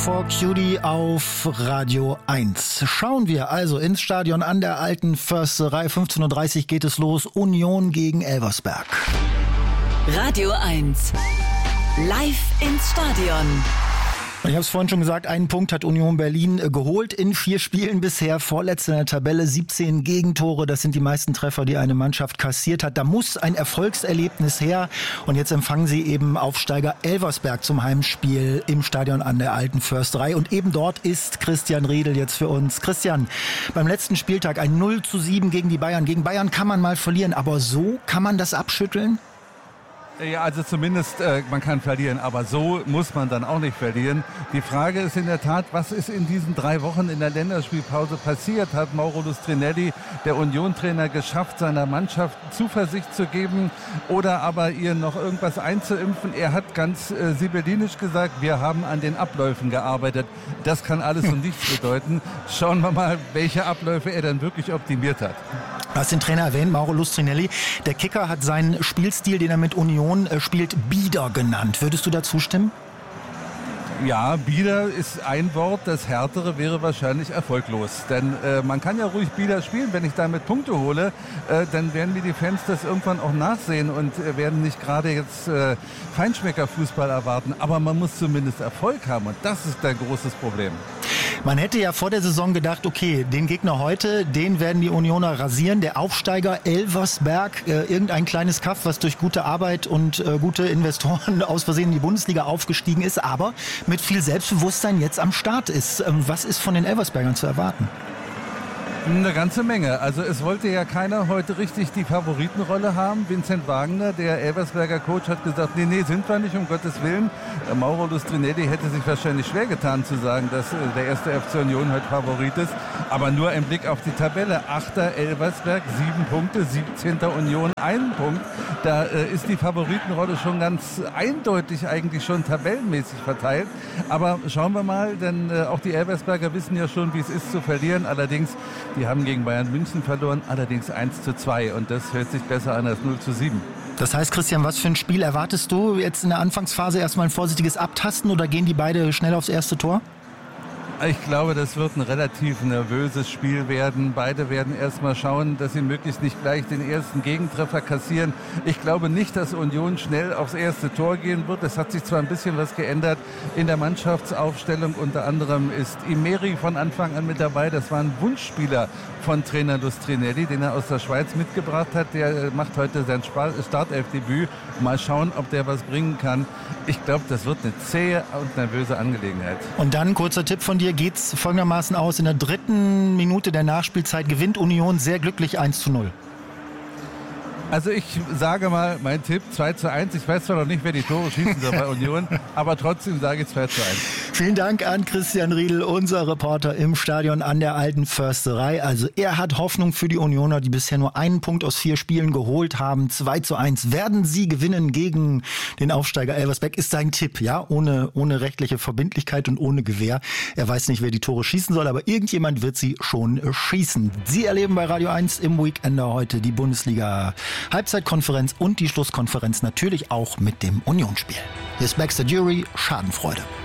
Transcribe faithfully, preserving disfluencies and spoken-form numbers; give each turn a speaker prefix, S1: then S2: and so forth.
S1: for Cutie auf Radio eins. Schauen wir also ins Stadion an der Alten Försterei. fünfzehn Uhr dreißig geht es los. Union gegen Elversberg.
S2: Radio eins. Live ins Stadion.
S1: Ich habe es vorhin schon gesagt, einen Punkt hat Union Berlin geholt in vier Spielen bisher. Vorletzte in der Tabelle, siebzehn Gegentore. Das sind die meisten Treffer, die eine Mannschaft kassiert hat. Da muss ein Erfolgserlebnis her. Und jetzt empfangen sie eben Aufsteiger Elversberg zum Heimspiel im Stadion an der Alten Försterei. Und eben dort ist Christian Riedel jetzt für uns. Christian, beim letzten Spieltag ein null zu sieben gegen die Bayern. Gegen Bayern kann man mal verlieren, aber so kann man das abschütteln?
S3: Ja, also zumindest, äh, man kann verlieren, aber so muss man dann auch nicht verlieren. Die Frage ist in der Tat, was ist in diesen drei Wochen in der Länderspielpause passiert? Hat Mauro Lustrinelli, der Union-Trainer, geschafft, seiner Mannschaft Zuversicht zu geben oder aber ihr noch irgendwas einzuimpfen? Er hat ganz äh, sibyllinisch gesagt, wir haben an den Abläufen gearbeitet. Das kann alles und nichts bedeuten. Schauen wir mal, welche Abläufe er dann wirklich optimiert hat.
S1: Du hast den Trainer erwähnt, Mauro Lustrinelli. Der Kicker hat seinen Spielstil, den er mit Union äh, spielt, bieder genannt. Würdest du dazu stimmen?
S3: Ja, bieder ist ein Wort, das härtere wäre wahrscheinlich erfolglos. Denn äh, man kann ja ruhig bieder spielen, wenn ich damit Punkte hole, äh, dann werden mir die Fans das irgendwann auch nachsehen und äh, werden nicht gerade jetzt äh, Feinschmeckerfußball erwarten. Aber man muss zumindest Erfolg haben und das ist ein großes Problem.
S1: Man hätte ja vor der Saison gedacht, okay, den Gegner heute, den werden die Unioner rasieren. Der Aufsteiger Elversberg, äh, irgendein kleines Kaff, was durch gute Arbeit und äh, gute Investoren aus Versehen in die Bundesliga aufgestiegen ist, aber mit viel Selbstbewusstsein jetzt am Start ist. Ähm, was ist von den Elversbergern zu erwarten?
S3: Eine ganze Menge. Also es wollte ja keiner heute richtig die Favoritenrolle haben. Vincent Wagner, der Elversberger Coach, hat gesagt, nee, nee, sind wir nicht, um Gottes Willen. Mauro Lustrinelli hätte sich wahrscheinlich schwer getan zu sagen, dass der erste F C Union heute Favorit ist. Aber nur ein Blick auf die Tabelle. Achter Elversberg, sieben Punkte, siebzehnter Union, ein Punkt. Da äh, ist die Favoritenrolle schon ganz eindeutig eigentlich schon tabellenmäßig verteilt. Aber schauen wir mal, denn äh, auch die Elversberger wissen ja schon, wie es ist zu verlieren. Allerdings, die haben gegen Bayern München verloren, allerdings eins zu zwei. Und das hört sich besser an als null zu sieben.
S1: Das heißt, Christian, was für ein Spiel erwartest du jetzt in der Anfangsphase? Erstmal ein vorsichtiges Abtasten oder gehen die beide schnell aufs erste Tor?
S3: Ich glaube, das wird ein relativ nervöses Spiel werden. Beide werden erstmal schauen, dass sie möglichst nicht gleich den ersten Gegentreffer kassieren. Ich glaube nicht, dass Union schnell aufs erste Tor gehen wird. Es hat sich zwar ein bisschen was geändert in der Mannschaftsaufstellung. Unter anderem ist Imeri von Anfang an mit dabei. Das war ein Wunschspieler von Trainer Lustrinelli, den er aus der Schweiz mitgebracht hat. Der macht heute sein Startelfdebüt. Mal schauen, ob der was bringen kann. Ich glaube, das wird eine zähe und nervöse Angelegenheit.
S1: Und dann, kurzer Tipp von dir, geht's folgendermaßen aus. In der dritten Minute der Nachspielzeit gewinnt Union sehr glücklich eins zu null.
S3: Also ich sage mal, mein Tipp zwei zu eins. Ich weiß zwar noch nicht, wer die Tore schießen soll bei Union, aber trotzdem sage ich zwei zu eins.
S1: Vielen Dank an Christian Riedel, unser Reporter im Stadion an der Alten Försterei. Also er hat Hoffnung für die Unioner, die bisher nur einen Punkt aus vier Spielen geholt haben. zwei zu eins werden sie gewinnen gegen den Aufsteiger Elversberg, ist sein Tipp, ja, ohne, ohne rechtliche Verbindlichkeit und ohne Gewähr. Er weiß nicht, wer die Tore schießen soll, aber irgendjemand wird sie schon schießen. Sie erleben bei Radio eins im Weekender heute die Bundesliga Halbzeitkonferenz und die Schlusskonferenz natürlich auch mit dem Unionsspiel. Hier ist Baxter Jury, Schadenfreude.